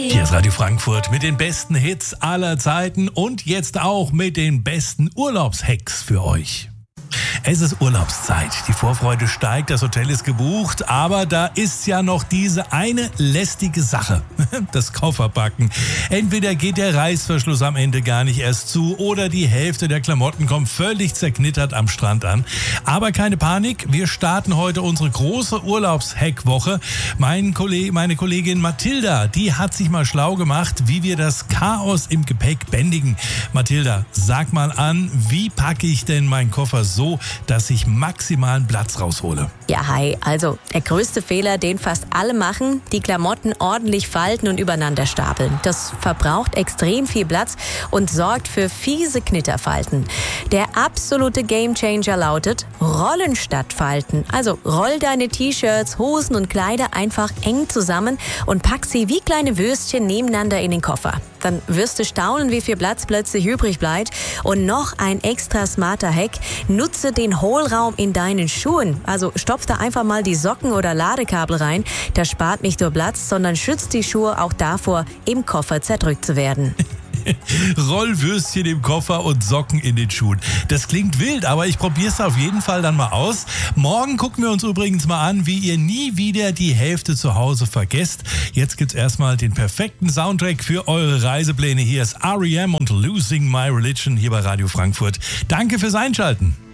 Hier ist Radio Frankfurt mit den besten Hits aller Zeiten und jetzt auch mit den besten Urlaubshacks für euch. Es ist Urlaubszeit, die Vorfreude steigt, das Hotel ist gebucht, aber da ist ja noch diese eine lästige Sache, das Kofferpacken. Entweder geht der Reißverschluss am Ende gar nicht erst zu oder die Hälfte der Klamotten kommt völlig zerknittert am Strand an. Aber keine Panik, wir starten heute unsere große Urlaubshack-Woche. Meine Kollegin Mathilda, die hat sich mal schlau gemacht, wie wir das Chaos im Gepäck bändigen. Mathilda, sag mal an, wie packe ich denn meinen Koffer so, dass ich maximalen Platz raushole? Ja, hi. Also, der größte Fehler, den fast alle machen, die Klamotten ordentlich falten und übereinander stapeln. Das verbraucht extrem viel Platz und sorgt für fiese Knitterfalten. Der absolute Gamechanger lautet Rollen statt Falten. Also, roll deine T-Shirts, Hosen und Kleider einfach eng zusammen und pack sie wie kleine Würstchen nebeneinander in den Koffer. Dann wirst du staunen, wie viel Platz plötzlich übrig bleibt. Und noch ein extra smarter Hack: Nutze den Hohlraum in deinen Schuhen. Also stopf da einfach mal die Socken oder Ladekabel rein. Das spart nicht nur Platz, sondern schützt die Schuhe auch davor, im Koffer zerdrückt zu werden. Rollwürstchen im Koffer und Socken in den Schuhen. Das klingt wild, aber ich probiere es auf jeden Fall dann mal aus. Morgen gucken wir uns übrigens mal an, wie ihr nie wieder die Hälfte zu Hause vergesst. Jetzt gibt's erstmal den perfekten Soundtrack für eure Reisepläne. Hier ist R.E.M. und Losing My Religion hier bei Radio Frankfurt. Danke fürs Einschalten.